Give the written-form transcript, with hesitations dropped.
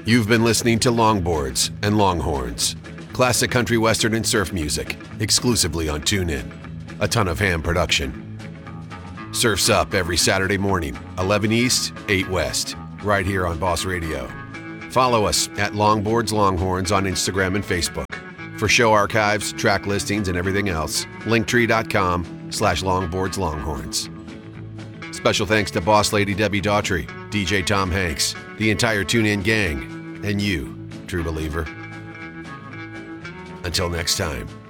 You've been listening to Longboards and Longhorns, classic country western and surf music, exclusively on TuneIn. A Ton of Ham production. Surf's Up every Saturday morning, 11 East, 8 West, right here on Boss Radio. Follow us at Longboards Longhorns on Instagram and Facebook. For show archives, track listings, and everything else, linktree.com/longboardslonghorns. Special thanks to Boss Lady Debbie Daughtry, DJ Tom Hanks, the entire TuneIn gang, and you, true believer. Until next time.